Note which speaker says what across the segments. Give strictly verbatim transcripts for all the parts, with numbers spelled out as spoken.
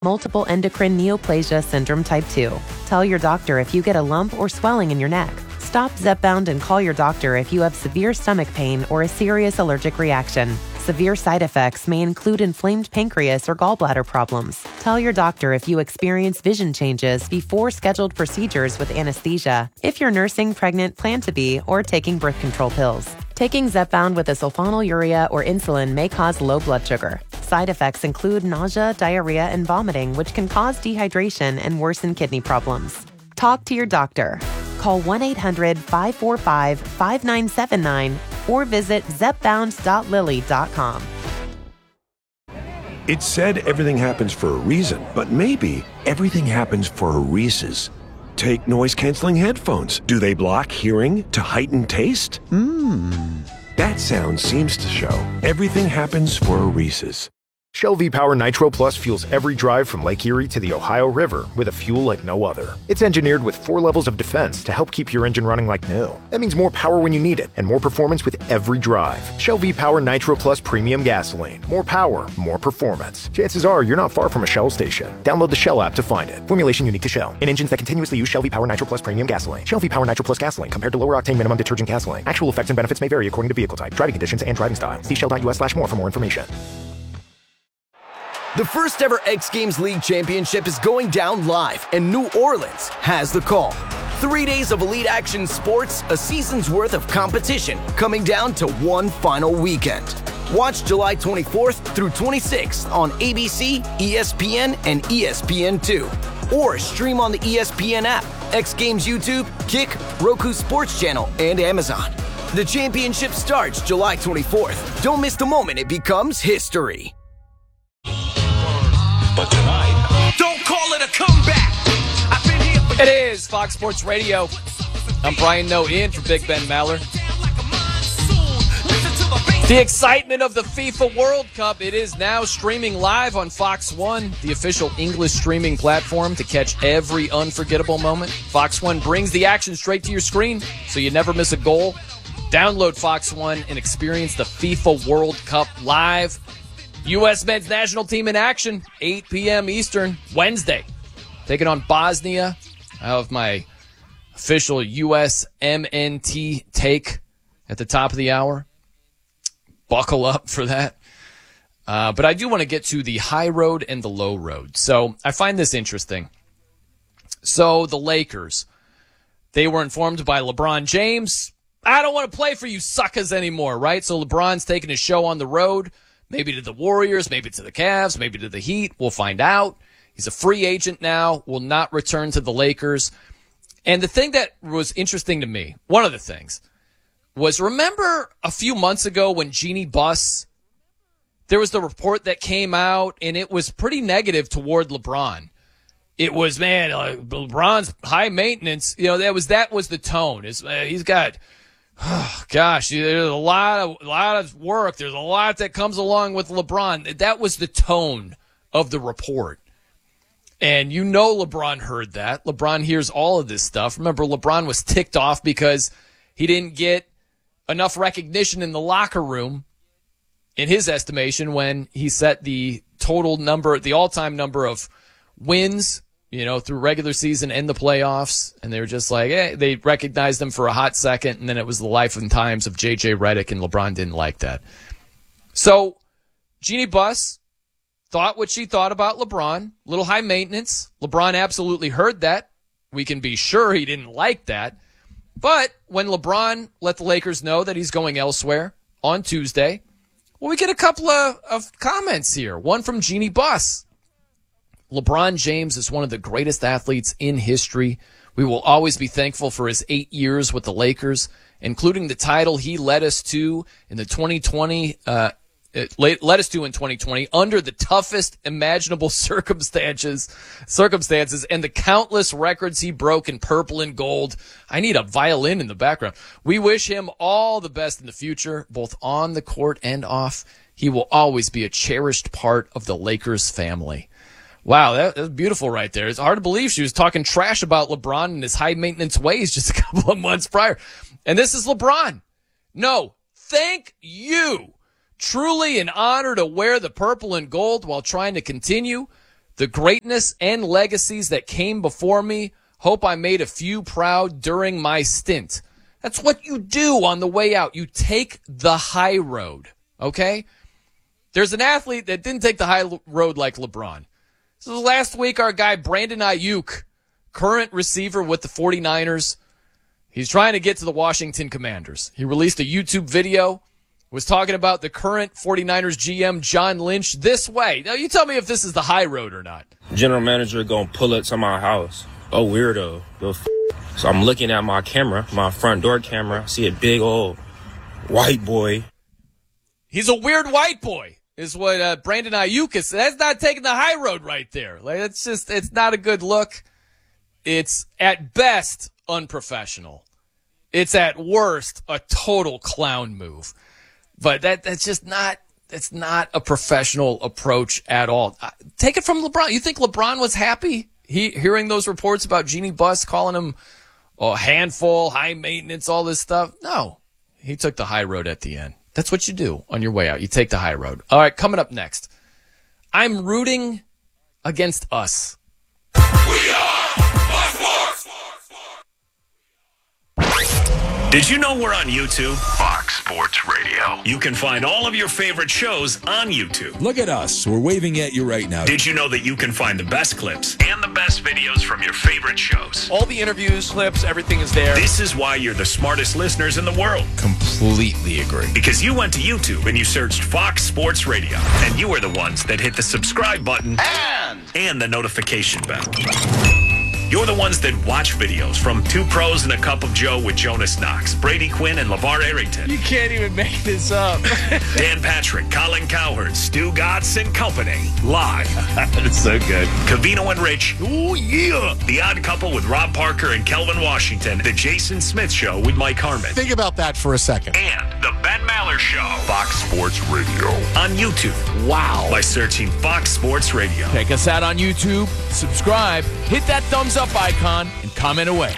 Speaker 1: Multiple endocrine neoplasia syndrome type two. Tell your doctor if you get a lump or swelling in your neck. Stop Zepbound and call your doctor if you have severe stomach pain or a serious allergic reaction. Severe side effects may include inflamed pancreas or gallbladder problems. Tell your doctor if you experience vision changes before scheduled procedures with anesthesia, if you're nursing, pregnant, plan to be, or taking birth control pills. Taking Zepbound with a sulfonylurea or insulin may cause low blood sugar. Side effects include nausea, diarrhea, and vomiting, which can cause dehydration and worsen kidney problems. Talk to your doctor. Call one eight hundred five four five five nine seven nine or visit zepbound dot lilly dot com.
Speaker 2: It's said everything happens for a reason, but maybe everything happens for a Reese's. Take noise-canceling headphones. Do they block hearing to heighten taste? Mmm. That sound seems to show everything happens for a Reese's.
Speaker 3: Shell V-Power Nitro Plus fuels every drive from Lake Erie to the Ohio River with a fuel like no other. It's engineered with four levels of defense to help keep your engine running like new. That means more power when you need it and more performance with every drive. Shell V-Power Nitro Plus Premium Gasoline. More power, more performance. Chances are you're not far from a Shell station. Download the Shell app to find it. Formulation unique to Shell. In engines that continuously use Shell V-Power Nitro Plus Premium Gasoline. Shell V-Power Nitro Plus Gasoline compared to lower octane minimum detergent gasoline. Actual effects and benefits may vary according to vehicle type, driving conditions, and driving style. See shell.us slash more for more information.
Speaker 4: The first ever X Games League Championship is going down live, and New Orleans has the call. Three days of elite action sports, a season's worth of competition, coming down to one final weekend. Watch July twenty-fourth through twenty-sixth on A B C, E S P N, and E S P N two. Or stream on the E S P N app, X Games YouTube, Kick, Roku Sports Channel, and Amazon. The championship starts July twenty-fourth. Don't miss the moment it becomes history.
Speaker 5: But tonight,
Speaker 6: don't call it a comeback. I've been here for
Speaker 7: It is Fox Sports Radio. I'm Brian Noe in for Big Ben Maller. The excitement of the FIFA World Cup. It is now streaming live on Fox One, the official English streaming platform to catch every unforgettable moment. Fox One brings the action straight to your screen so you never miss a goal. Download Fox One and experience the FIFA World Cup live. U S men's national team in action, eight p.m. Eastern, Wednesday. Taking on Bosnia. I have my official U S M N T take at the top of the hour. Buckle up for that. Uh, but I do want to get to the high road and the low road. So I find this interesting. So the Lakers, they were informed by LeBron James, I don't want to play for you suckers anymore, right? So LeBron's taking his show on the road. Maybe to the Warriors, maybe to the Cavs, maybe to the Heat. We'll find out. He's a free agent now, will not return to the Lakers. And the thing that was interesting to me, one of the things, was remember a few months ago when Jeannie Buss, there was the report that came out, and it was pretty negative toward LeBron. It was, man, uh, LeBron's high maintenance. You know, that was that was the tone. It's, uh, he's got... Oh, gosh, there's a lot of a lot of work. There's a lot that comes along with LeBron. That was the tone of the report. And you know LeBron heard that. LeBron hears all of this stuff. Remember, LeBron was ticked off because he didn't get enough recognition in the locker room, in his estimation, when he set the total number, the all-time number of wins, you know, through regular season and the playoffs. And they were just like, hey, they recognized him for a hot second, and then it was the life and times of J J Redick, and LeBron didn't like that. So Jeannie Buss thought what she thought about LeBron, little high maintenance. LeBron absolutely heard that. We can be sure he didn't like that. But when LeBron let the Lakers know that he's going elsewhere on Tuesday, well, we get a couple of, of comments here. One from Jeannie Buss. LeBron James is one of the greatest athletes in history. We will always be thankful for his eight years with the Lakers, including the title he led us to in the twenty twenty, uh, led us to in twenty twenty under the toughest imaginable circumstances, circumstances, and the countless records he broke in purple and gold. I need a violin in the background. We wish him all the best in the future, both on the court and off. He will always be a cherished part of the Lakers family. Wow, that, that's beautiful right there. It's hard to believe she was talking trash about LeBron and his high-maintenance ways just a couple of months prior. And this is LeBron. No, thank you. Truly an honor to wear the purple and gold while trying to continue The greatness and legacies that came before me, hope I made a few proud during my stint. That's what you do on the way out. You take the high road, okay? There's an athlete that didn't take the high road like LeBron. So last week, our guy Brandon Ayuk, current receiver with the 49ers, he's trying to get to the Washington Commanders. He released a YouTube video, was talking about the current 49ers G M, John Lynch, this way. Now, you tell me if this is the high road or not.
Speaker 5: General manager gonna pull up to my house. Oh, weirdo. The f- so I'm looking at my camera, my front door camera, see a big old white boy.
Speaker 7: He's a weird white boy, is what uh, Brandon Ayuk is. That's not taking the high road right there. Like, it's just, it's not a good look. It's at best unprofessional. It's at worst a total clown move. But that that's just not, it's not a professional approach at all. Take it from LeBron. You think LeBron was happy he hearing those reports about Jeannie Buss calling him a handful, high maintenance, all this stuff? No. He took the high road at the end. That's what you do on your way out. You take the high road. All right, coming up next. I'm rooting against us.
Speaker 6: We are Fox Sports.
Speaker 8: Did you know we're on YouTube? Fox Sports Radio. You can find all of your favorite shows on YouTube.
Speaker 9: Look at us. We're waving at you right now.
Speaker 8: Did you know that you can find the best clips and the best videos from your favorite shows?
Speaker 10: All the interviews, clips, everything is there.
Speaker 8: This is why you're the smartest listeners in the world.
Speaker 10: Completely agree.
Speaker 8: Because you went to YouTube and you searched Fox Sports Radio. And you were the ones that hit the subscribe button
Speaker 6: And,
Speaker 8: and the notification bell. You're the ones that watch videos from Two Pros and a Cup of Joe with Jonas Knox, Brady Quinn, and LeVar Arrington.
Speaker 10: You can't even make this up.
Speaker 8: Dan Patrick, Colin Cowherd, Stu Gatz and Company. Live.
Speaker 10: That's so good.
Speaker 8: Covino and Rich. Ooh, yeah. The Odd Couple with Rob Parker and Kelvin Washington. The Jason Smith Show with Mike Harmon.
Speaker 11: Think about that for a second.
Speaker 8: And the Ben Maller Show. Fox Sports Radio. On YouTube. Wow. By searching Fox Sports Radio.
Speaker 10: Check us out on YouTube. Subscribe. Hit that thumbs up icon and comment away.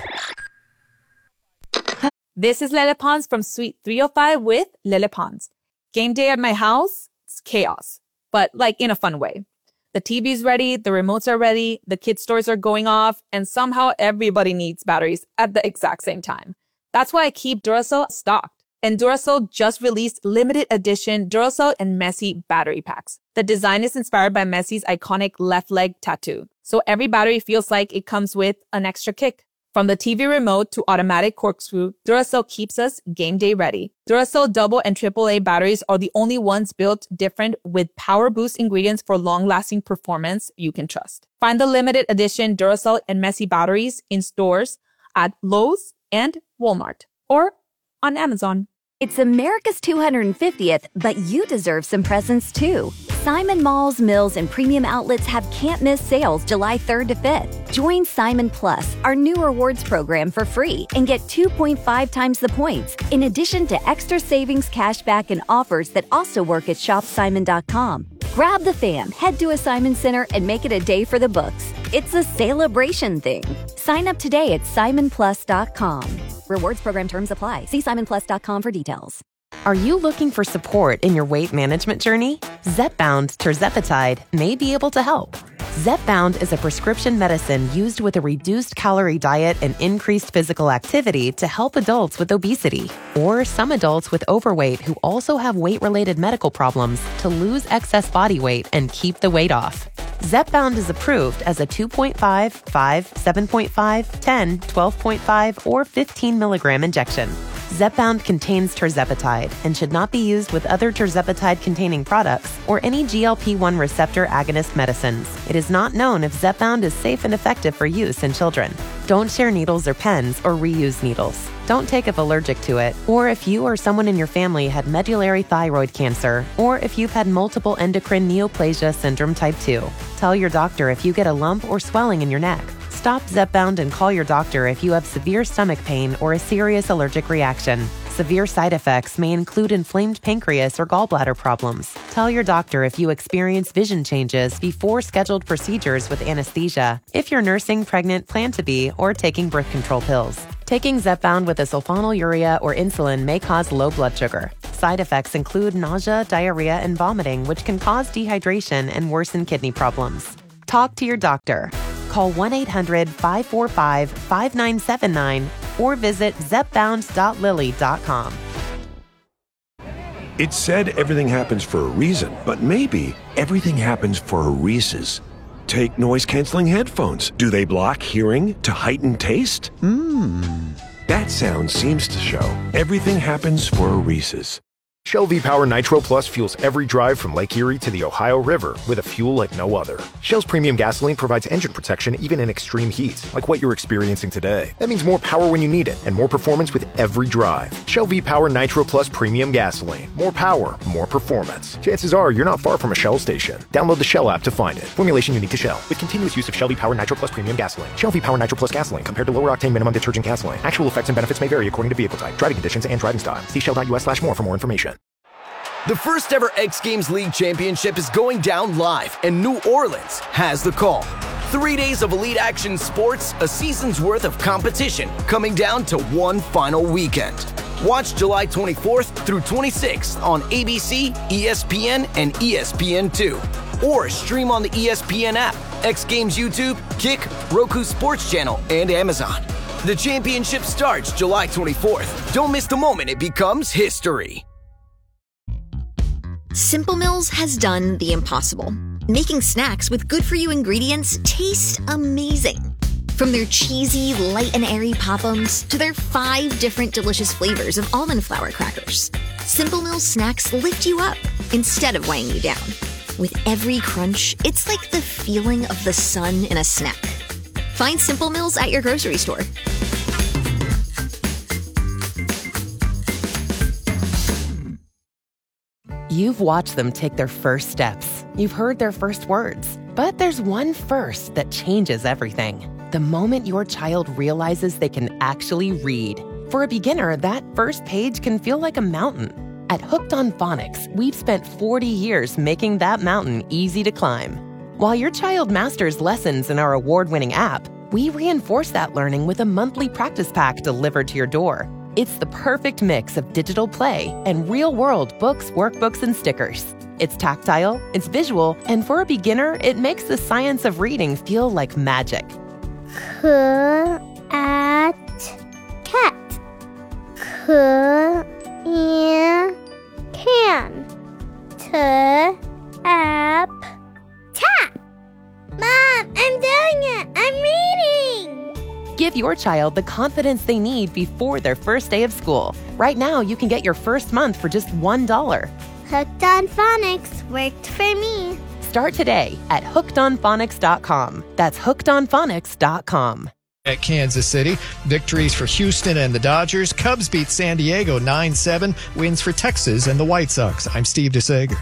Speaker 12: This is Lele Pons from Suite three oh five with Lele Pons. Game day at my house, it's chaos, but like in a fun way. The T V's ready, the remotes are ready, the kids' stores are going off, and somehow everybody needs batteries at the exact same time. That's why I keep Duracell stocked. And Duracell just released limited edition Duracell and Messi battery packs. The design is inspired by Messi's iconic left leg tattoo. So every battery feels like it comes with an extra kick. From the T V remote to automatic corkscrew, Duracell keeps us game day ready. Duracell double and triple A batteries are the only ones built different with power boost ingredients for long-lasting performance you can trust. Find the limited edition Duracell and Messi batteries in stores at Lowe's and Walmart or on Amazon.
Speaker 13: It's America's two hundred fiftieth, but you deserve some presents too. Simon Malls, Mills, and Premium Outlets have can't-miss sales July third to fifth. Join Simon Plus, our new rewards program, for free and get two point five times the points, in addition to extra savings, cashback, and offers that also work at shop simon dot com. Grab the fam, head to a Simon Center, and make it a day for the books. It's a celebration thing. Sign up today at simon plus dot com. Rewards program terms apply. See simon plus dot com for details.
Speaker 1: Are you looking for support in your weight management journey? Zepbound tirzepatide may be able to help. Zepbound is a prescription medicine used with a reduced calorie diet and increased physical activity to help adults with obesity or some adults with overweight who also have weight-related medical problems to lose excess body weight and keep the weight off. Zepbound is approved as a two point five, five, seven point five, ten, twelve point five, or fifteen milligram injection. Zepbound contains tirzepatide and should not be used with other tirzepatide-containing products or any G L P one receptor agonist medicines. It is not known if Zepbound is safe and effective for use in children. Don't share needles or pens or reuse needles. Don't take if allergic to it, or if you or someone in your family had medullary thyroid cancer, or if you've had multiple endocrine neoplasia syndrome type two. Tell your doctor if you get a lump or swelling in your neck. Stop Zepbound and call your doctor if you have severe stomach pain or a serious allergic reaction. Severe side effects may include inflamed pancreas or gallbladder problems. Tell your doctor if you experience vision changes before scheduled procedures with anesthesia, if you're nursing, pregnant, plan to be, or taking birth control pills. Taking Zepbound with a sulfonylurea or insulin may cause low blood sugar. Side effects include nausea, diarrhea, and vomiting, which can cause dehydration and worsen kidney problems. Talk to your doctor. Call one eight hundred five four five five nine seven nine or visit zep bound dot lilly dot com.
Speaker 2: It said everything happens for a reason, but maybe everything happens for a Reese's. Take noise-canceling headphones. Do they block hearing to heighten taste? Mmm. That sound seems to show everything happens for a Reese's.
Speaker 3: Shell V-Power Nitro Plus fuels every drive from Lake Erie to the Ohio River with a fuel like no other. Shell's premium gasoline provides engine protection even in extreme heat, like what you're experiencing today. That means more power when you need it and more performance with every drive. Shell V-Power Nitro Plus premium gasoline. More power, more performance. Chances are you're not far from a Shell station. Download the Shell app to find it. Formulation unique to Shell with continuous use of Shell V-Power Nitro Plus premium gasoline. Shell V-Power Nitro Plus gasoline compared to lower octane minimum detergent gasoline. Actual effects and benefits may vary according to vehicle type, driving conditions, and driving style. See shell dot U S slash more for more information.
Speaker 4: The first ever X Games League Championship is going down live, and New Orleans has the call. Three days of elite action sports, a season's worth of competition, coming down to one final weekend. Watch July twenty-fourth through twenty-sixth on A B C, E S P N, and E S P N two. Or stream on the E S P N app, X Games YouTube, Kick, Roku Sports Channel, and Amazon. The championship starts July twenty-fourth. Don't miss the moment it becomes history.
Speaker 11: Simple Mills has done the impossible, making snacks with good-for-you ingredients taste amazing. From their cheesy, light and airy Pop-Ums to their five different delicious flavors of almond flour crackers, Simple Mills snacks lift you up instead of weighing you down. With every crunch, it's like the feeling of the sun in a snack. Find Simple Mills at your grocery store.
Speaker 1: You've watched them take their first steps. You've heard their first words. But there's one first that changes everything. The moment your child realizes they can actually read. For a beginner, that first page can feel like a mountain. At Hooked on Phonics, we've spent forty years making that mountain easy to climb. While your child masters lessons in our award-winning app, we reinforce that learning with a monthly practice pack delivered to your door. It's the perfect mix of digital play and real-world books, workbooks, and stickers. It's tactile, it's visual, and for a beginner, it makes the science of reading feel like magic.
Speaker 14: C at cat. C in can. T app tap. Mom, I'm doing it. I'm reading.
Speaker 1: Give your child the confidence they need before their first day of school. Right now, you can get your first month for just one dollar.
Speaker 14: Hooked on Phonics worked for me.
Speaker 1: Start today at hooked on phonics dot com. That's hooked on phonics dot com.
Speaker 15: At Kansas City, victories for Houston and the Dodgers. Cubs beat San Diego nine seven. Wins for Texas and the White Sox. I'm Steve DeSager.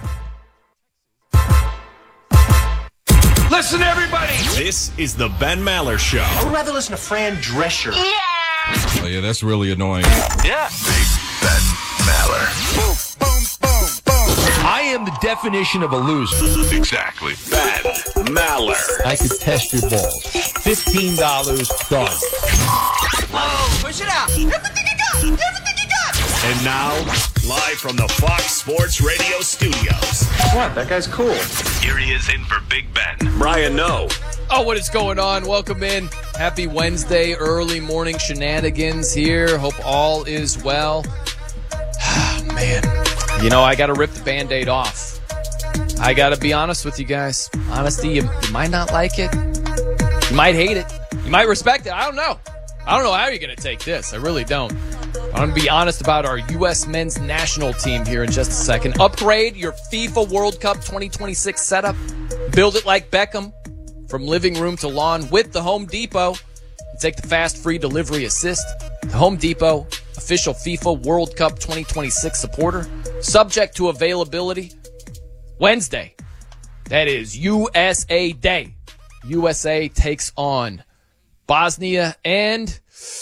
Speaker 8: Listen, everybody. This is the Ben Maller Show.
Speaker 16: I would rather listen to Fran Drescher.
Speaker 9: Yeah. Oh, yeah, that's really annoying.
Speaker 8: Yeah. Big Ben Maller.
Speaker 10: Boom, boom, boom, boom. I am the definition of a loser.
Speaker 8: Exactly. Ben Maller.
Speaker 10: I could test your balls. fifteen dollars done.
Speaker 16: Oh, push it out. Everything you got. Everything you got.
Speaker 8: And now, live from the Fox Sports Radio studios.
Speaker 16: What? That guy's cool.
Speaker 8: Here he is in for Big Ben. Brian Noe.
Speaker 7: Oh, what is going on? Welcome in. Happy Wednesday, early morning shenanigans here. Hope all is well. Man, you know, I got to rip the Band-Aid off. I got to be honest with you guys. Honesty, you, you might not like it. You might hate it. You might respect it. I don't know. I don't know how you're going to take this. I really don't. I'm going to be honest about our U S men's national team here in just a second. Upgrade your FIFA World Cup twenty twenty-six setup. Build it like Beckham from living room to lawn with the Home Depot. Take the fast free delivery assist. The Home Depot, official FIFA World Cup twenty twenty-six supporter. Subject to availability. Wednesday. That is U S A Day. U S A takes on Bosnia and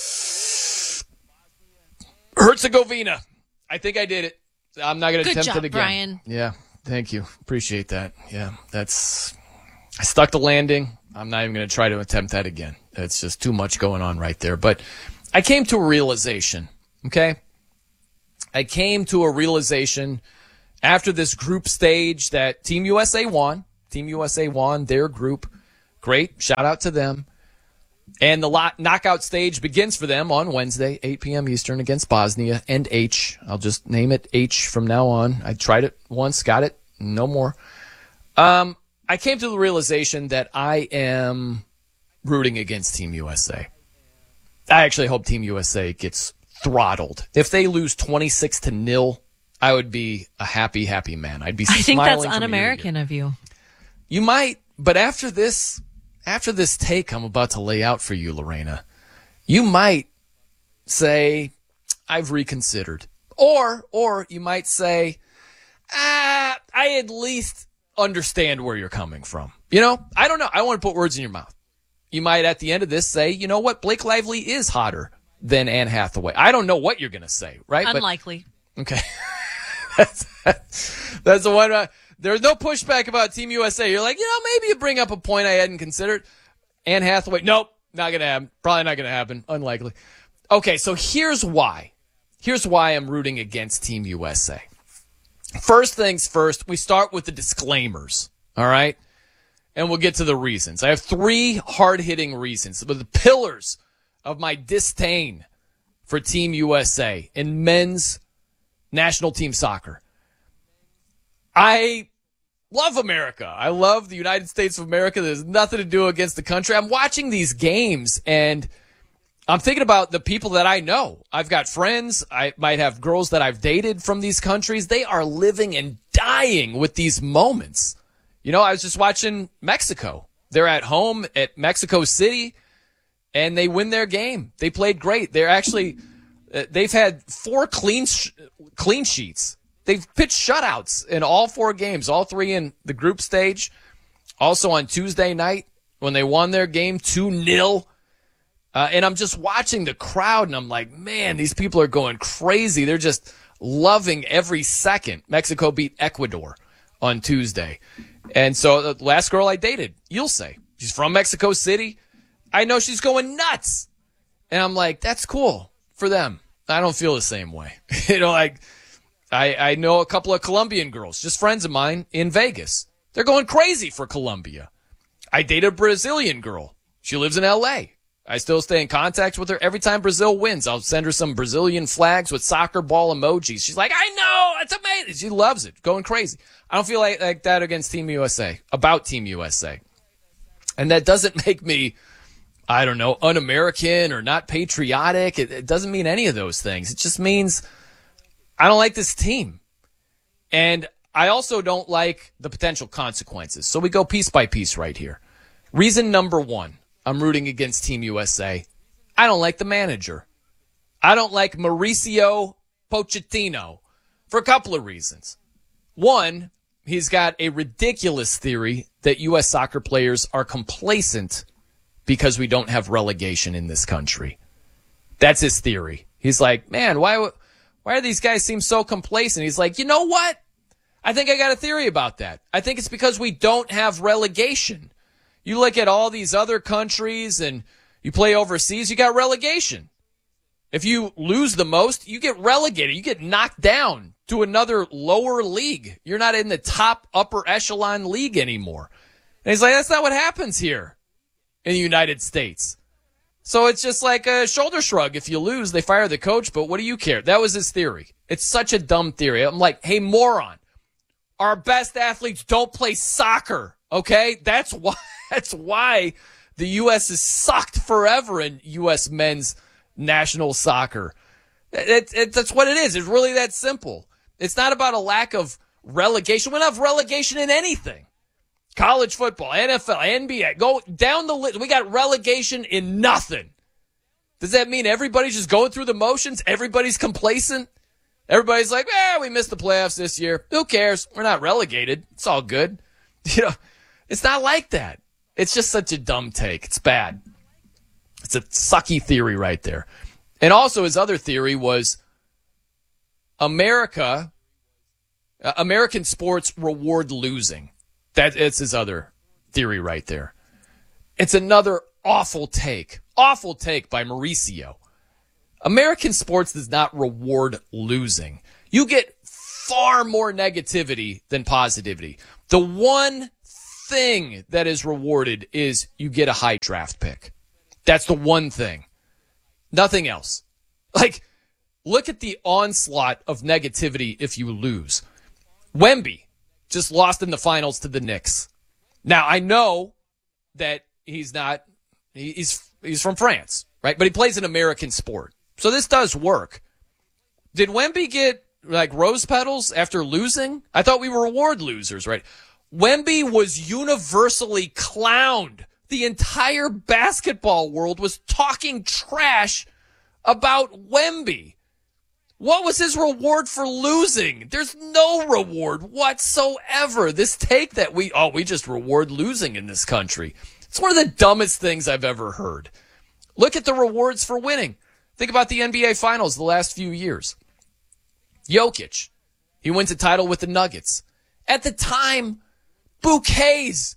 Speaker 7: Herzegovina. I think I did it. I'm not going to attempt
Speaker 17: job,
Speaker 7: it again.
Speaker 17: Brian.
Speaker 7: Yeah, thank you. Appreciate that. Yeah, that's... I stuck the landing. I'm not even going to try to attempt that again. It's just too much going on right there. But I came to a realization, okay? I came to a realization after this group stage that Team U S A won. Team U S A won their group. Great. Shout out to them. And the lot, knockout stage begins for them on Wednesday, eight p.m. Eastern against Bosnia and H. I'll just name it H from now on. I tried it once, got it, no more. Um, I came to the realization that I am rooting against Team U S A. I actually hope Team U S A gets throttled. If they lose twenty-six to nil, I would be a happy, happy man. I'd be
Speaker 17: I think
Speaker 7: smiling
Speaker 17: that's
Speaker 7: from
Speaker 17: un-American
Speaker 7: ear to
Speaker 17: of you.
Speaker 7: You might, but after this, after this take I'm about to lay out for you, Lorena, you might say, I've reconsidered. Or, or you might say, ah, I at least understand where you're coming from. You know, I don't know. I don't want to put words in your mouth. You might at the end of this say, you know what? Blake Lively is hotter than Anne Hathaway. I don't know what you're going to say, right?
Speaker 17: Unlikely.
Speaker 7: But, okay. that's, that's, that's the one. Uh, there's no pushback about Team U S A. You're like, you know, maybe you bring up a point I hadn't considered. Anne Hathaway, nope, not going to happen. Probably not going to happen. Unlikely. Okay, so here's why. Here's why I'm rooting against Team U S A. First things first, we start with the disclaimers, all right? And we'll get to the reasons. I have three hard-hitting reasons, but the pillars of my disdain for Team U S A in men's national team soccer. I love America. I love the United States of America. There's nothing to do against the country. I'm watching these games, and I'm thinking about the people that I know. I've got friends. I might have girls that I've dated from these countries. They are living and dying with these moments. You know, I was just watching Mexico. They're at home at Mexico City, and they win their game. They played great. They're actually, uh, they've had four clean sh- clean sheets. They've pitched shutouts in all four games, all three in the group stage. Also on Tuesday night when they won their game two nil. Uh, and I'm just watching the crowd, and I'm like, man, these people are going crazy. They're just loving every second. Mexico beat Ecuador on Tuesday. And so the last girl I dated, you'll say, she's from Mexico City. I know she's going nuts. And I'm like, that's cool for them. I don't feel the same way. you know, like I, I know a couple of Colombian girls, just friends of mine in Vegas. They're going crazy for Colombia. I dated a Brazilian girl. She lives in L A. I still stay in contact with her. Every time Brazil wins, I'll send her some Brazilian flags with soccer ball emojis. She's like, I know, it's amazing. She loves it, going crazy. I don't feel like, like that against Team U S A, about Team U S A. And that doesn't make me, I don't know, un-American or not patriotic. It, it doesn't mean any of those things. It just means I don't like this team. And I also don't like the potential consequences. So we go piece by piece right here. Reason number one. I'm rooting against Team U S A. I don't like the manager. I don't like Mauricio Pochettino for a couple of reasons. One, he's got a ridiculous theory that U S soccer players are complacent because we don't have relegation in this country. That's his theory. He's like, man, why, why do these guys seem so complacent? He's like, you know what? I think I got a theory about that. I think it's because we don't have relegation. You look at all these other countries and you play overseas, you got relegation. If you lose the most, you get relegated. You get knocked down to another lower league. You're not in the top upper echelon league anymore. And he's like, that's not what happens here in the United States. So it's just like a shoulder shrug. If you lose, they fire the coach, but what do you care? That was his theory. It's such a dumb theory. I'm like, hey, moron, our best athletes don't play soccer, okay? That's why. That's why the U S has sucked forever in U S men's national soccer. It, it, that's what it is. It's really that simple. It's not about a lack of relegation. We don't have relegation in anything. College football, N F L, N B A, go down the list. We got relegation in nothing. Does that mean everybody's just going through the motions? Everybody's complacent? Everybody's like, eh, we missed the playoffs this year. Who cares? We're not relegated. It's all good. You know, it's not like that. It's just such a dumb take. It's bad. It's a sucky theory right there. And also his other theory was America, uh, American sports reward losing. That, it's his other theory right there. It's another awful take. Awful take by Mauricio. American sports does not reward losing. You get far more negativity than positivity. The one thing that is rewarded is you get a high draft pick. That's the one thing. Nothing else. Like, look at the onslaught of negativity if you lose. Wemby just lost in the finals to the Knicks. Now, I know that he's not, he's he's from France, right? But he plays an American sport. So this does work. Did Wemby get, like, rose petals after losing? I thought we reward losers, right? Wemby was universally clowned. The entire basketball world was talking trash about Wemby. What was his reward for losing? There's no reward whatsoever. This take that we, oh, we just reward losing in this country. It's one of the dumbest things I've ever heard. Look at the rewards for winning. Think about the N B A Finals the last few years. Jokic, he wins a title with the Nuggets. At the time, bouquets,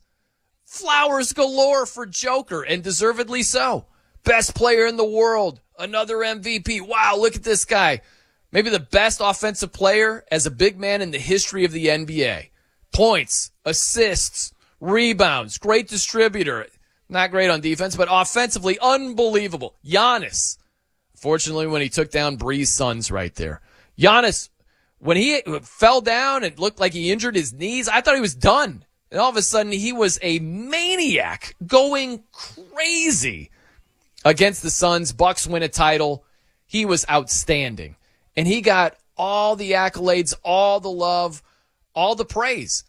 Speaker 7: flowers galore for Joker, and deservedly so. Best player in the world, another M V P. Wow, look at this guy. Maybe the best offensive player as a big man in the history of the N B A. Points, assists, rebounds, great distributor. Not great on defense, but offensively, unbelievable. Giannis. Fortunately, when he took down Bree's Suns right there. Giannis, when he fell down and looked like he injured his knees, I thought he was done. And all of a sudden, he was a maniac going crazy against the Suns. Bucks win a title. He was outstanding. And he got all the accolades, all the love, all the praise.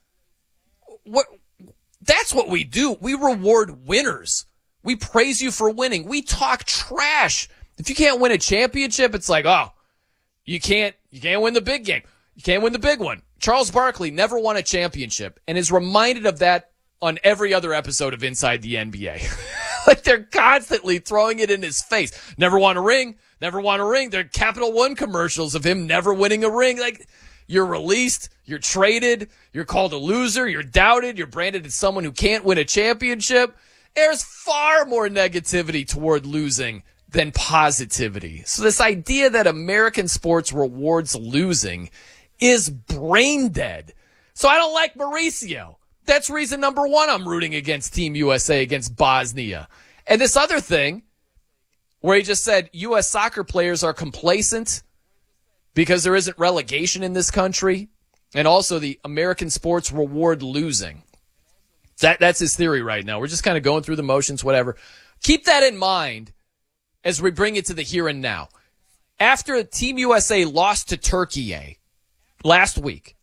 Speaker 7: What? That's what we do. We reward winners. We praise you for winning. We talk trash. If you can't win a championship, it's like, oh, you can't, you can't win the big game. You can't win the big one. Charles Barkley never won a championship and is reminded of that on every other episode of Inside the N B A. Like, they're constantly throwing it in his face. Never won a ring. Never won a ring. They're Capital One commercials of him never winning a ring. Like, you're released. You're traded. You're called a loser. You're doubted. You're branded as someone who can't win a championship. There's far more negativity toward losing than positivity. So this idea that American sports rewards losing is brain dead. So I don't like Mauricio. That's reason number one I'm rooting against Team U S A against Bosnia. And this other thing where he just said U S soccer players are complacent because there isn't relegation in this country, and also the American sports reward losing. That That's his theory right now. We're just kind of going through the motions, whatever. Keep that in mind as we bring it to the here and now. After Team U S A lost to Turkey last week,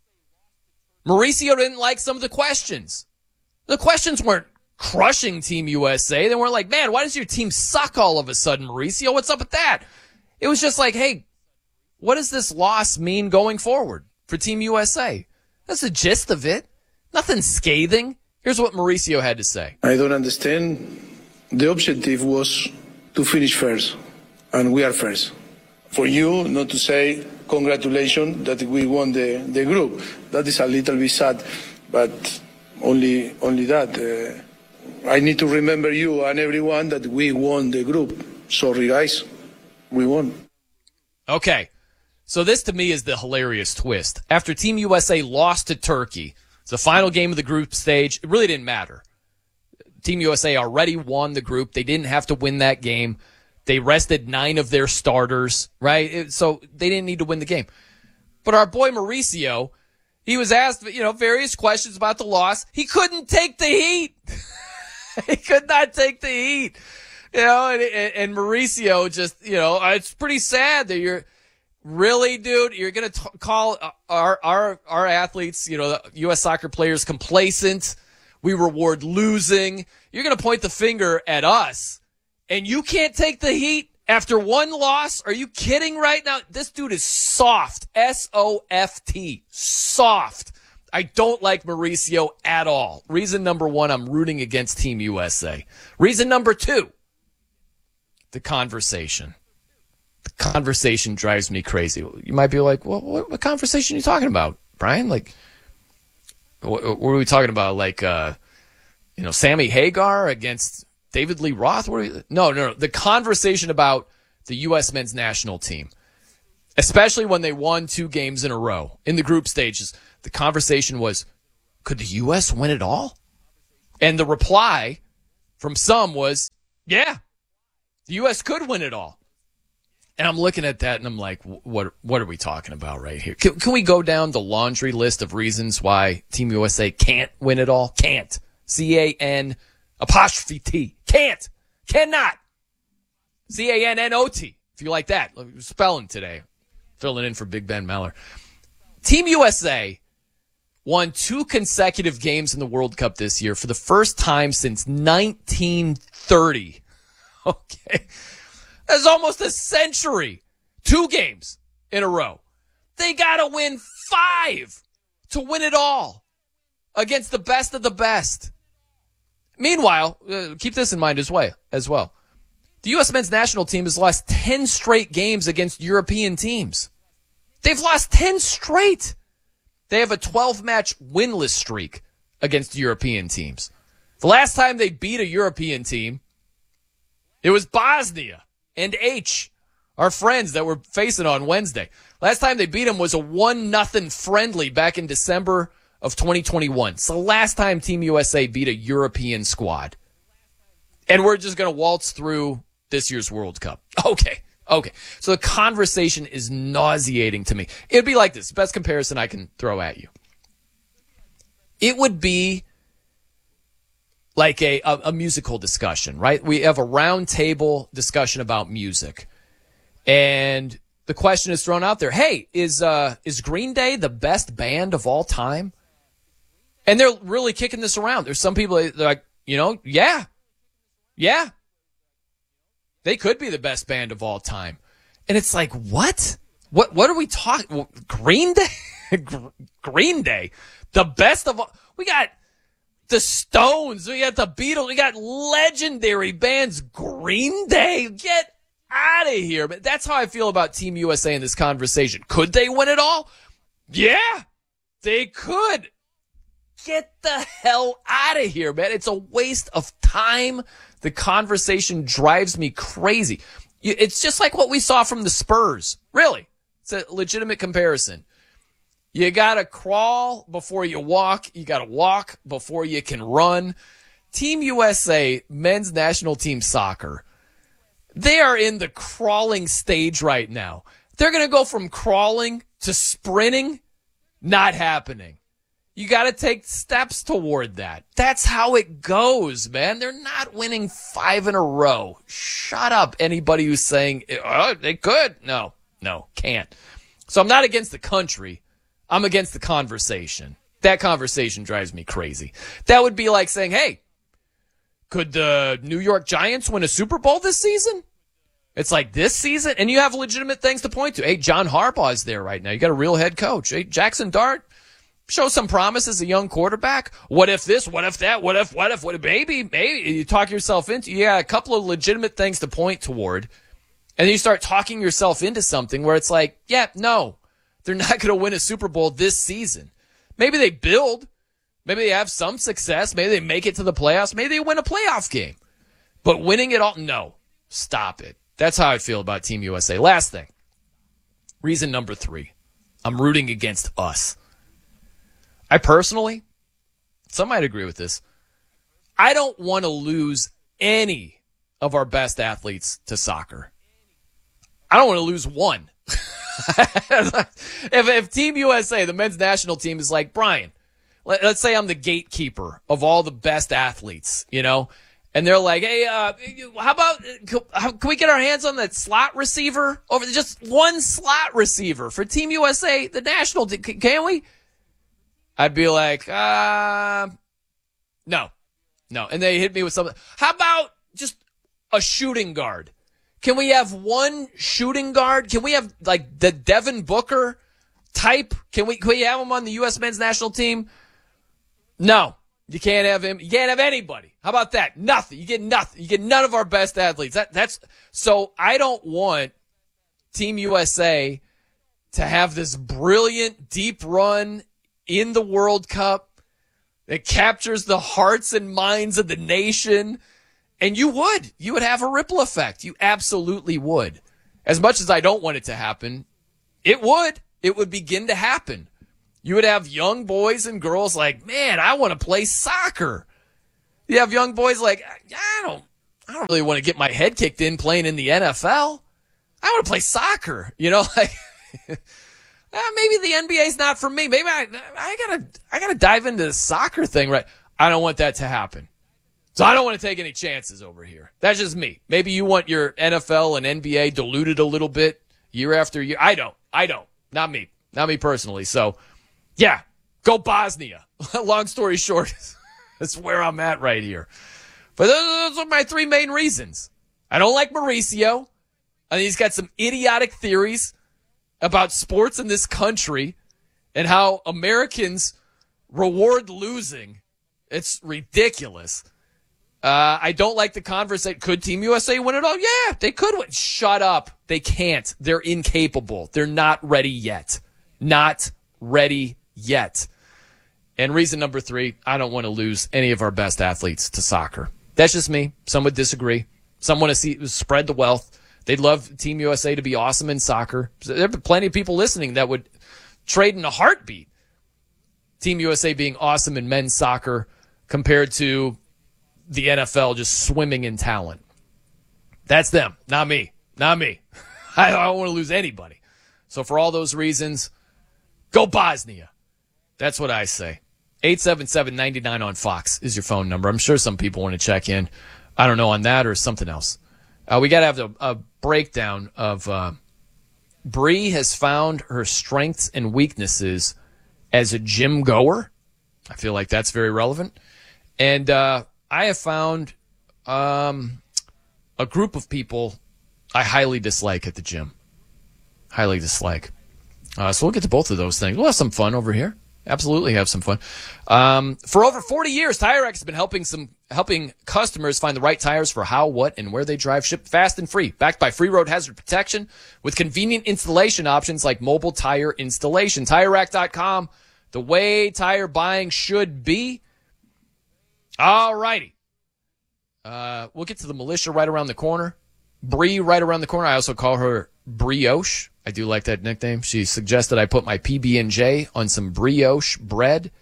Speaker 7: Mauricio didn't like some of the questions. The questions weren't crushing Team U S A. They weren't like, man, why does your team suck all of a sudden, Mauricio? What's up with that? It was just like, hey, what does this loss mean going forward for Team U S A? That's the gist of it. Nothing scathing. Here's what Mauricio had to say.
Speaker 17: I don't understand. The objective was to finish first, and we are first. For you not to say congratulations that we won the, the group, that is a little bit sad, but only only that. Uh, I need to remember you and everyone that we won the group. Sorry, guys, we won.
Speaker 7: Okay, so this to me is the hilarious twist. After Team U S A lost to Turkey, it's the final game of the group stage. It really didn't matter. Team U S A already won the group. They didn't have to win that game. They rested nine of their starters, right? It, so they didn't need to win the game. But our boy Mauricio, he was asked, you know, various questions about the loss. He couldn't take the heat. He could not take the heat. You know, and, and Mauricio just, you know, it's pretty sad that you're really, dude, you're going to call our, our, our athletes, you know, the U S soccer players complacent. We reward losing. You're going to point the finger at us, and you can't take the heat after one loss? Are you kidding right now? This dude is soft. S O F T. Soft. I don't like Mauricio at all. Reason number one, I'm rooting against Team U S A. Reason number two, the conversation. The conversation drives me crazy. You might be like, well, what, what conversation are you talking about, Brian? Like, what, what are we talking about? Like, uh, you know, Sammy Hagar against David Lee Roth? What are we, no, no, no. The conversation about the U S men's national team, especially when they won two games in a row in the group stages. The conversation was, could the U S win it all? And the reply from some was, yeah, the U S could win it all. And I'm looking at that and I'm like, what what are we talking about right here? Can, can we go down the laundry list of reasons why Team U S A can't win it all? Can't. C A N apostrophe T. Can't. Cannot. C A N N O T. If you like that. Spelling today. Filling in for Big Ben Meller. Team U S A won two consecutive games in the World Cup this year for the first time since nineteen thirty. Okay. That's almost a century. Two games in a row. They got to win five to win it all against the best of the best. Meanwhile, uh, keep this in mind as well, as well. The U S men's national team has lost ten straight games against European teams. They've lost ten straight. They have a twelve-match winless streak against European teams. The last time they beat a European team, it was Bosnia and H, our friends that we're facing on Wednesday. Last time they beat them was a one nothing friendly back in December of twenty twenty-one. It's the last time Team U S A beat a European squad. And we're just going to waltz through this year's World Cup. Okay, okay. So the conversation is nauseating to me. It'd be like this. Best comparison I can throw at you. It would be like a, a, a musical discussion, right? We have a round table discussion about music. And the question is thrown out there, hey, is uh, is Green Day the best band of all time? And they're really kicking this around. There's some people that are like, you know, yeah, yeah. They could be the best band of all time. And it's like, what? What What are we talking? Green Day? Green Day? The best of all? We got the Stones. We got the Beatles. We got legendary bands. Green Day? Get out of here. But that's how I feel about Team U S A in this conversation. Could they win it all? Yeah, they could. Get the hell out of here, man. It's a waste of time. The conversation drives me crazy. It's just like what we saw from the Spurs. Really. It's a legitimate comparison. You got to crawl before you walk. You got to walk before you can run. Team U S A, men's national team soccer, they are in the crawling stage right now. They're going to go from crawling to sprinting. Not happening. You got to take steps toward that. That's how it goes, man. They're not winning five in a row. Shut up, anybody who's saying, oh, they could. No, no, can't. So I'm not against the country. I'm against the conversation. That conversation drives me crazy. That would be like saying, hey, could the New York Giants win a Super Bowl this season? It's like this season? And you have legitimate things to point to. Hey, John Harbaugh is there right now. You got a real head coach. Hey, Jackson Dart. Show some promise as a young quarterback. What if this? What if that? What if, what if, what if, maybe, maybe you talk yourself into, you got a couple of legitimate things to point toward. And then you start talking yourself into something where it's like, yeah, no, they're not going to win a Super Bowl this season. Maybe they build. Maybe they have some success. Maybe they make it to the playoffs. Maybe they win a playoff game. But winning it all, no, stop it. That's how I feel about Team U S A. Last thing. Reason number three. I'm rooting against us. I personally, some might agree with this, I don't want to lose any of our best athletes to soccer. I don't want to lose one. if, if Team U S A, the men's national team, is like, Brian, let, let's say I'm the gatekeeper of all the best athletes, you know, and they're like, hey, uh, how about, can we get our hands on that slot receiver? Over just one slot receiver for Team U S A, the national team, can we? I'd be like, uh, no, no. And they hit me with something. How about just a shooting guard? Can we have one shooting guard? Can we have like the Devin Booker type? Can we, can we have him on the U S men's national team? No, you can't have him. You can't have anybody. How about that? Nothing. You get nothing. You get none of our best athletes. That, that's so I don't want Team U S A to have this brilliant deep run in the World Cup that captures the hearts and minds of the nation. And you would. You would have a ripple effect. You absolutely would. As much as I don't want it to happen, it would. It would begin to happen. You would have young boys and girls like, man, I want to play soccer. You have young boys like, I don't, I don't really want to get my head kicked in playing in the N F L. I want to play soccer. You know, like eh, maybe the N B A is not for me. Maybe I, I gotta, I gotta dive into the soccer thing, right? I don't want that to happen. So I don't want to take any chances over here. That's just me. Maybe you want your N F L and N B A diluted a little bit year after year. I don't. I don't. Not me. Not me personally. So, yeah, go Bosnia. Long story short, that's where I'm at right here. But those are my three main reasons. I don't like Mauricio. I think he's got some idiotic theories about sports in this country and how Americans reward losing. It's ridiculous. Uh, I don't like the conversation. Could Team U S A win it all? Yeah, they could win. Shut up. They can't. They're incapable. They're not ready yet. Not ready yet. And reason number three, I don't want to lose any of our best athletes to soccer. That's just me. Some would disagree. Some want to see spread the wealth. They'd love Team U S A to be awesome in soccer. There are plenty of people listening that would trade in a heartbeat Team U S A being awesome in men's soccer compared to the N F L just swimming in talent. That's them, not me. Not me. I don't want to lose anybody. So for all those reasons, go Bosnia. That's what I say. eight seven seven, nine nine on Fox is your phone number. I'm sure some people want to check in. I don't know on that or something else. Uh, we got to have a, a breakdown of uh, Bree has found her strengths and weaknesses as a gym goer. I feel like that's very relevant. And uh, I have found um, a group of people I highly dislike at the gym. Highly dislike. Uh, so we'll get to both of those things. We'll have some fun over here. Absolutely have some fun. Um, for over forty years, TireRack has been helping some helping customers find the right tires for how, what, and where they drive, shipped fast and free. Backed by free road hazard protection with convenient installation options like mobile tire installation. Tire Rack dot com, the way tire buying should be. All righty. Uh, we'll get to the militia right around the corner. Bree right around the corner. I also call her Brioche. I do like that nickname. She suggested I put my P B and J on some brioche bread.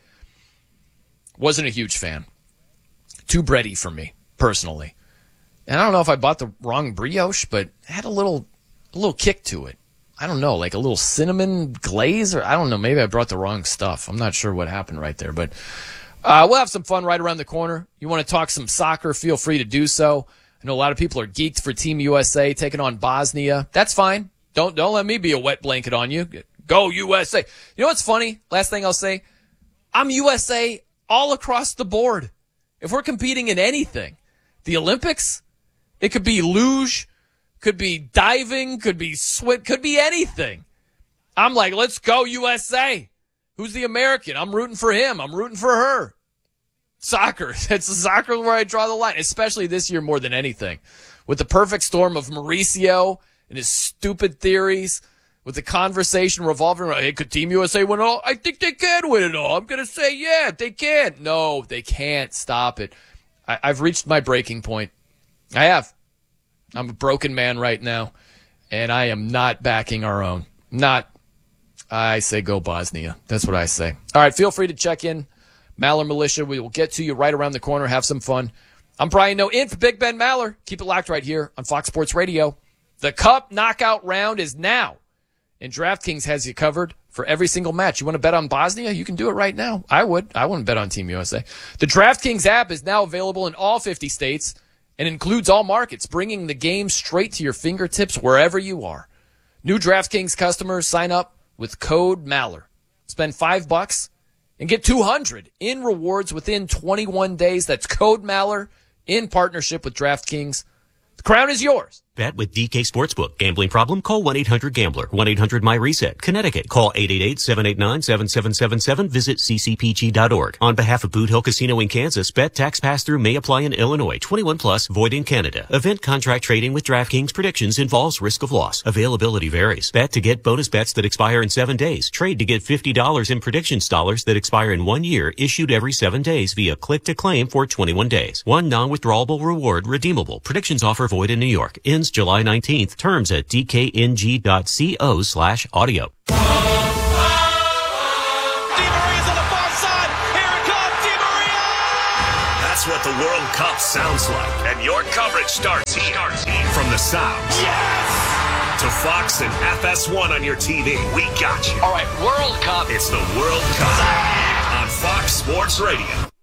Speaker 7: Wasn't a huge fan. Too bready for me, personally. And I don't know if I bought the wrong brioche, but it had a little, a little kick to it. I don't know, like a little cinnamon glaze, or I don't know. Maybe I brought the wrong stuff. I'm not sure what happened right there, but uh, we'll have some fun right around the corner. You want to talk some soccer, feel free to do so. I know a lot of people are geeked for Team U S A taking on Bosnia. That's fine. Don't don't let me be a wet blanket on you. Go U S A. You know what's funny? Last thing I'll say, I'm U S A all across the board. If we're competing in anything, the Olympics, it could be luge, could be diving, could be swim, could be anything. I'm like, let's go U S A. Who's the American? I'm rooting for him. I'm rooting for her. Soccer. It's soccer where I draw the line, especially this year more than anything. With the perfect storm of Mauricio and his stupid theories, with the conversation revolving around, hey, could Team U S A win it all? I think they can win it all. I'm going to say, yeah, they can. No, they can't. Stop it. I, I've reached my breaking point. I have. I'm a broken man right now, and I am not backing our own. Not. I say go Bosnia. That's what I say. All right, feel free to check in. Maller Militia, we will get to you right around the corner. Have some fun. I'm Brian Noe in for Big Ben Maller. Keep it locked right here on Fox Sports Radio. The Cup knockout round is now, and DraftKings has you covered for every single match. You want to bet on Bosnia? You can do it right now. I would. I wouldn't bet on Team U S A. The DraftKings app is now available in all fifty states and includes all markets, bringing the game straight to your fingertips wherever you are. New DraftKings customers sign up with code Maller. Spend five bucks and get two hundred in rewards within twenty-one days. That's code Maller in partnership with DraftKings. The crown is yours.
Speaker 18: Bet with D K Sportsbook. Gambling problem? Call one eight hundred gambler. one eight hundred my reset. Connecticut. Call eight eight eight, seven eight nine, seven seven seven seven. Visit c c p g dot org. On behalf of Boot Hill Casino in Kansas, bet tax pass-through may apply in Illinois. twenty-one plus, void in Canada. Event contract trading with DraftKings predictions involves risk of loss. Availability varies. Bet to get bonus bets that expire in seven days. Trade to get fifty dollars in predictions dollars that expire in one year, issued every seven days via click to claim for twenty-one days. One non-withdrawable reward redeemable. Predictions offer void in New York. Ends July nineteenth. Terms at d k n g dot co slash audio.
Speaker 16: Di Maria's on the far side. Here it comes, Di Maria!
Speaker 8: That's what the world Cup sounds like, and your coverage starts here. Starts here. From the sounds. Yes! To Fox and F S one on your T V, we got you.
Speaker 16: All right, World Cup.
Speaker 8: It's the World Cup on Fox Sports Radio.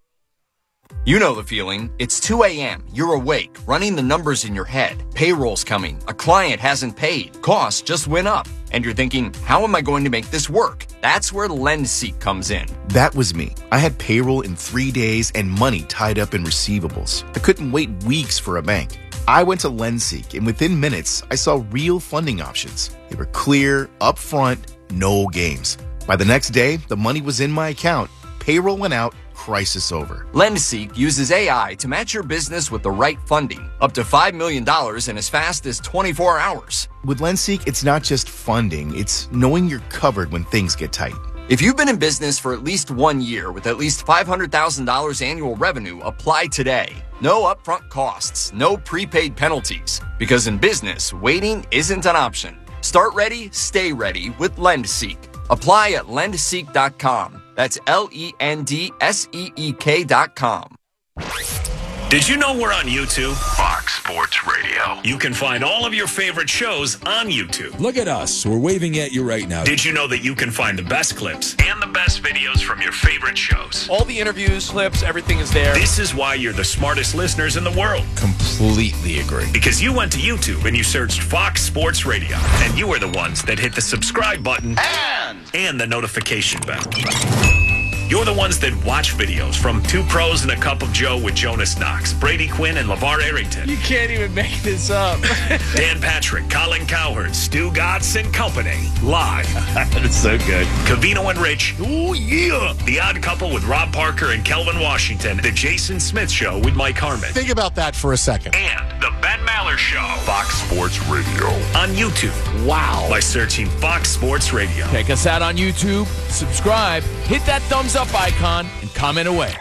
Speaker 19: You know the feeling. It's two a.m. You're awake, running the numbers in your head. Payroll's coming. A client hasn't paid. Costs just went up. And you're thinking, how am I going to make this work? That's where LendSeek comes in.
Speaker 20: That was me. I had payroll in three days and money tied up in receivables. I couldn't wait weeks for a bank. I went to LendSeek, and within minutes, I saw real funding options. They were clear, upfront, no games. By the next day, the money was in my account. Payroll went out. Crisis over.
Speaker 19: LendSeek uses A I to match your business with the right funding, up to five million dollars in as fast as twenty-four hours.
Speaker 20: With LendSeek, it's not just funding, it's knowing you're covered when things get tight.
Speaker 19: If you've been in business for at least one year with at least five hundred thousand dollars annual revenue, apply today. No upfront costs, no prepaid penalties. Because in business, waiting isn't an option. Start ready, stay ready with LendSeek. Apply at lend seek dot com. That's L E N D S E E K dot com.
Speaker 8: Did you know we're on YouTube? Fox Sports Radio. You can find all of your favorite shows on YouTube.
Speaker 10: Look at us. We're waving at you right now.
Speaker 8: Did you know that you can find the best clips and the best videos from your favorite shows?
Speaker 7: All the interviews, clips, everything is there.
Speaker 8: This is why you're the smartest listeners in the world.
Speaker 10: Completely agree.
Speaker 8: Because you went to YouTube and you searched Fox Sports Radio. And you are the ones that hit the subscribe button
Speaker 16: And,
Speaker 8: and the notification bell. You're the ones that watch videos from Two Pros and a Cup of Joe with Jonas Knox, Brady Quinn, and LeVar Arrington.
Speaker 7: You can't even make this up.
Speaker 8: Dan Patrick, Colin Cowherd, Stu Gatz and Company. Live. That's so good. Covino and Rich. Oh, yeah. The Odd Couple with Rob Parker and Kelvin Washington. The Jason Smith Show with Mike Harmon.
Speaker 21: Think about that for a second.
Speaker 8: And The Ben Maller Show. Fox Sports Radio. On YouTube.
Speaker 21: Wow.
Speaker 8: By searching Fox Sports Radio.
Speaker 10: Check us out on YouTube. Subscribe. Hit that thumbs up icon and comment away.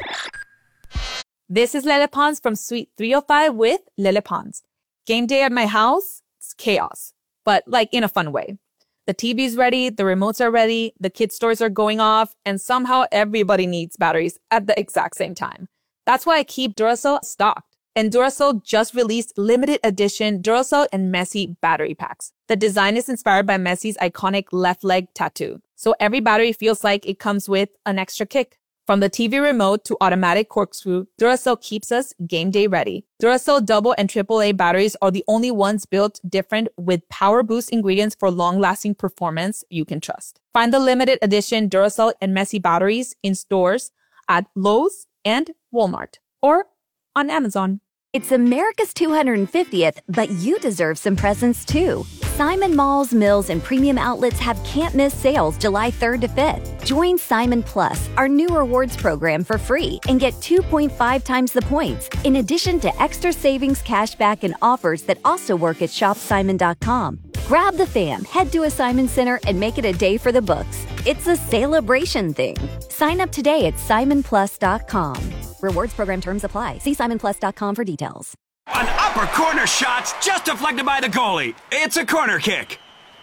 Speaker 12: This is Lele Pons from Suite three oh five with Lele Pons. Game day at my house, it's chaos, but like in a fun way. The T V's ready, the remotes are ready, the kids' toys are going off, and somehow everybody needs batteries at the exact same time. That's why I keep Duracell stocked. And Duracell just released limited edition Duracell and Messi battery packs. The design is inspired by Messi's iconic left leg tattoo. So every battery feels like it comes with an extra kick. From the T V remote to automatic corkscrew, Duracell keeps us game day ready. Duracell double and triple A batteries are the only ones built different with power boost ingredients for long-lasting performance you can trust. Find the limited edition Duracell and Messi batteries in stores at Lowe's and Walmart or on Amazon.
Speaker 13: It's America's two hundred fiftieth, but you deserve some presents too. Simon Malls, Mills, and Premium Outlets have can't-miss sales July third to fifth. Join Simon Plus, our new rewards program, for free and get two point five times the points, in addition to extra savings, cashback, and offers that also work at shop simon dot com. Grab the fam, head to a Simon Center, and make it a day for the books. It's a celebration thing. Sign up today at simon plus dot com. Rewards program terms apply. See simon plus dot com for details.
Speaker 22: An upper corner shot's just deflected by the goalie. It's a corner kick.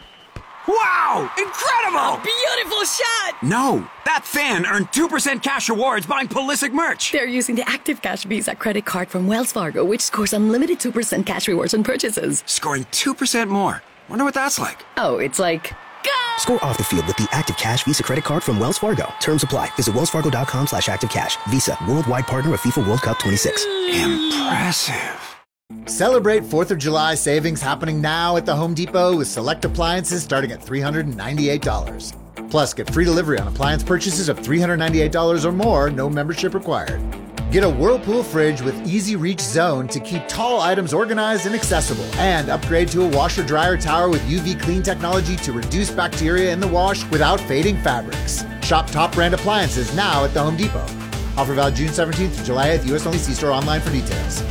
Speaker 22: Wow! Incredible!
Speaker 23: A beautiful shot!
Speaker 22: No, that fan earned two percent cash rewards buying Pulisic merch.
Speaker 23: They're using the Active Cash Visa credit card from Wells Fargo, which scores unlimited two percent cash rewards on purchases.
Speaker 22: Scoring two percent more. Wonder what that's like.
Speaker 23: Oh, it's like...
Speaker 24: Score off the field with the Active Cash Visa credit card from Wells Fargo. Terms apply. Visit wellsfargo.com slash activecash. Visa, worldwide partner of FIFA World Cup twenty-six.
Speaker 22: Impressive.
Speaker 25: Celebrate fourth of July savings happening now at the Home Depot with select appliances starting at three hundred ninety-eight dollars. Plus, get free delivery on appliance purchases of three hundred ninety-eight dollars or more, no membership required. Get a Whirlpool fridge with Easy Reach Zone to keep tall items organized and accessible. And upgrade to a washer-dryer tower with U V clean technology to reduce bacteria in the wash without fading fabrics. Shop top brand appliances now at the Home Depot. Offer valid June seventeenth to July eighth, U S only. See store online for details.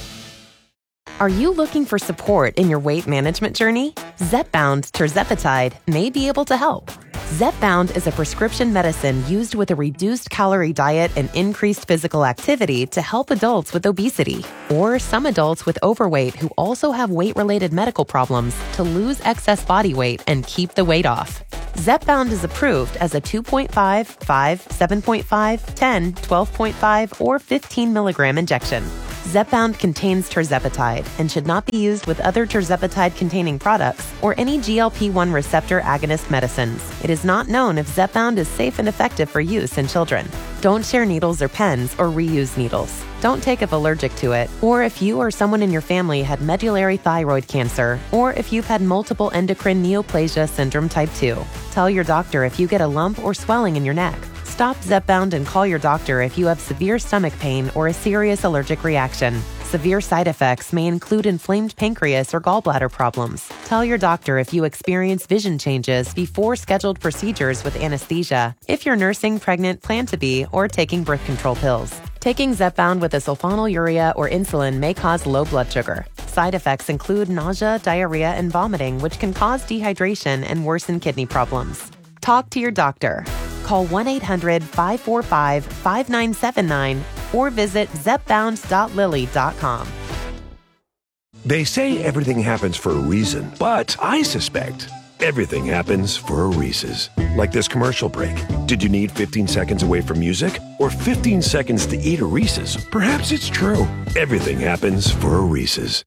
Speaker 1: Are you looking for support in your weight management journey? Zepbound tirzepatide may be able to help. Zepbound is a prescription medicine used with a reduced calorie diet and increased physical activity to help adults with obesity or some adults with overweight who also have weight-related medical problems to lose excess body weight and keep the weight off. Zepbound is approved as a two point five, five, seven point five, ten, twelve point five, or fifteen milligram injection. Zepbound contains tirzepatide and should not be used with other tirzepatide-containing products or any G L P one receptor agonist medicines. It is not known if Zepbound is safe and effective for use in children. Don't share needles or pens or reuse needles. Don't take if allergic to it, or if you or someone in your family had medullary thyroid cancer, or if you've had multiple endocrine neoplasia syndrome type two. Tell your doctor if you get a lump or swelling in your neck. Stop Zepbound and call your doctor if you have severe stomach pain or a serious allergic reaction. Severe side effects may include inflamed pancreas or gallbladder problems. Tell your doctor if you experience vision changes before scheduled procedures with anesthesia, if you're nursing, pregnant, plan to be, or taking birth control pills. Taking Zepbound with a sulfonylurea or insulin may cause low blood sugar. Side effects include nausea, diarrhea, and vomiting, which can cause dehydration and worsen kidney problems. Talk to your doctor. Call one eight hundred five four five five nine seven nine or visit zepbound dot lilly dot com.
Speaker 2: They say everything happens for a reason, but I suspect everything happens for a Reese's. Like this commercial break. Did you need fifteen seconds away from music or fifteen seconds to eat a Reese's? Perhaps it's true. Everything happens for a Reese's.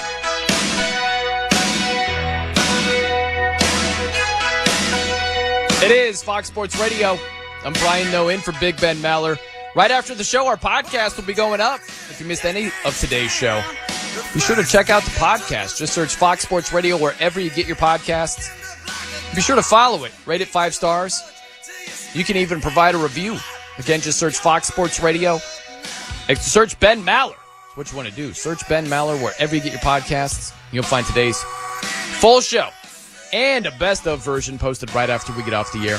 Speaker 7: It is Fox Sports Radio. I'm Brian Noe in for Big Ben Maller. Right after the show, our podcast will be going up. If you missed any of today's show, be sure to check out the podcast. Just search Fox Sports Radio wherever you get your podcasts. Be sure to follow it. Rate it five stars. You can even provide a review. Again, just search Fox Sports Radio. Search Ben Maller. What you want to do. Search Ben Maller wherever you get your podcasts. You'll find today's full show and a best of version posted right after we get off the air.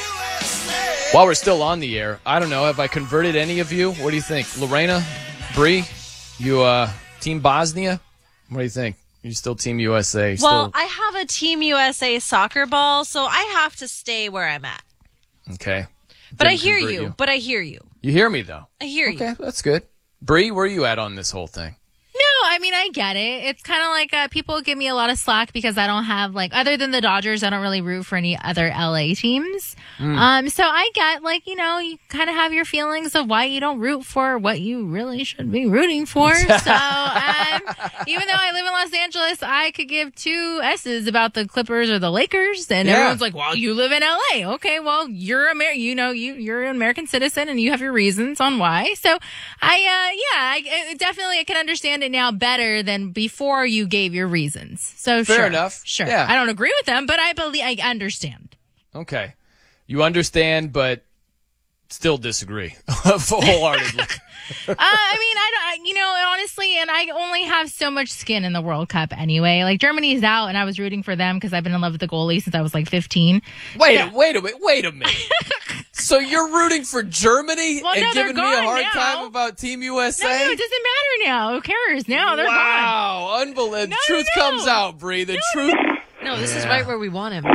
Speaker 7: While we're still on the air, I don't know, have I converted any of you? What do you think? Lorena, Bree, you uh, Team Bosnia? What do you think? You still Team U S A?
Speaker 3: Well,
Speaker 7: still...
Speaker 3: I have a Team U S A soccer ball, so I have to stay where I'm at.
Speaker 7: Okay.
Speaker 3: But
Speaker 7: Didn't
Speaker 3: I hear you,
Speaker 7: you.
Speaker 3: But I hear you.
Speaker 7: You hear me, though?
Speaker 3: I hear
Speaker 7: okay,
Speaker 3: you.
Speaker 7: Okay, that's good. Bree, where are you at on this whole thing?
Speaker 5: No, I mean, I get it. It's kind of like uh, people give me a lot of slack because I don't have, like, other than the Dodgers, I don't really root for any other L A teams. Mm. Um, so I get, like, you know, you kind of have your feelings of why you don't root for what you really should be rooting for. So um, even though I live in Los Angeles, I could give two S's about the Clippers or the Lakers. And
Speaker 7: yeah.
Speaker 5: everyone's like, well, you live in L A. Okay, well, you're Amer- you know, you, you're an American citizen and you have your reasons on why. So I, uh, yeah, I, I definitely I can understand it now better than before you gave your reasons. So
Speaker 7: fair
Speaker 5: sure,
Speaker 7: enough.
Speaker 5: Sure.
Speaker 7: Yeah.
Speaker 5: I don't agree with them, but I believe I understand.
Speaker 7: Okay. You understand, but still disagree wholeheartedly.
Speaker 5: uh, I mean, I don't, you know, honestly, and I only have so much skin in the World Cup anyway. Like, Germany's out, and I was rooting for them because I've been in love with the goalie since I was like fifteen.
Speaker 7: Wait,
Speaker 5: yeah.
Speaker 7: a, wait a minute, wait a minute. So you're rooting for Germany
Speaker 5: well,
Speaker 7: and
Speaker 5: no,
Speaker 7: giving me a hard
Speaker 5: now.
Speaker 7: time about Team U S A?
Speaker 5: No, no, it doesn't matter now. Who cares? Now they're
Speaker 7: wow,
Speaker 5: gone.
Speaker 7: unbelievable.
Speaker 5: No,
Speaker 7: truth
Speaker 5: no.
Speaker 7: comes out, Bree. The
Speaker 5: no,
Speaker 7: truth.
Speaker 3: No, this
Speaker 7: yeah.
Speaker 3: is right where we want him.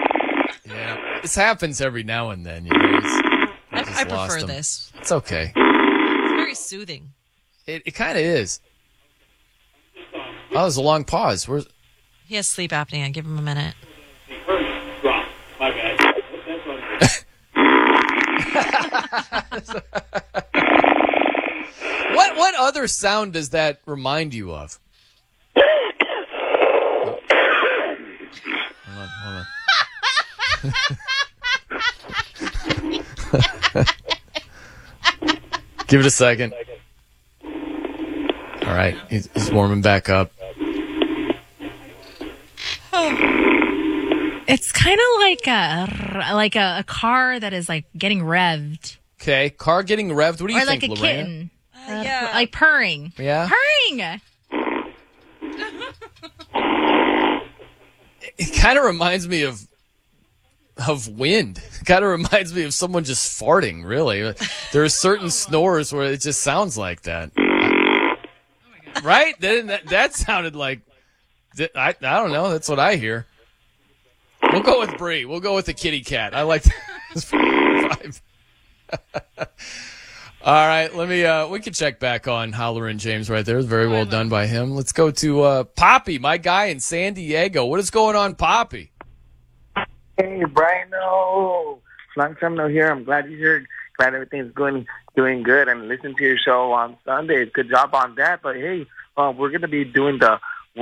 Speaker 7: Yeah, this happens every now and then. You know, I,
Speaker 3: I, I prefer this.
Speaker 7: It's okay.
Speaker 3: It's very soothing.
Speaker 7: It, it kind of is. Oh, there's a long pause. Where's...
Speaker 3: He has sleep apnea. Give him a minute.
Speaker 16: My bad.
Speaker 7: what what other sound does that remind you of? Oh. Hold on, hold on. Give it a second. All right, he's, he's warming back up.
Speaker 5: It's kind of like a like a, a car that is like getting revved.
Speaker 7: Okay, car getting revved. What do you
Speaker 5: or
Speaker 7: think,
Speaker 5: like a
Speaker 7: Lorena?
Speaker 5: kitten.
Speaker 3: Uh, yeah,
Speaker 5: like purring.
Speaker 7: Yeah,
Speaker 5: purring.
Speaker 7: It kind of reminds me of of wind. It kind of reminds me of someone just farting. Really, there are certain snores where it just sounds like that. Right? That, that that sounded like I I don't know. That's what I hear. We'll go with Bree. We'll go with the kitty cat. I like this vibe. All right, let me. Uh, we can check back on Holler and James right there. Very well done by him. Let's go to uh, Poppy, my guy in San Diego. What is going on, Poppy?
Speaker 6: Hey, Brian. No, long time no here. I'm glad you're here. Glad everything's going
Speaker 4: doing good and listen to your show on Sundays. Good job on that. But hey, uh, we're going to be doing the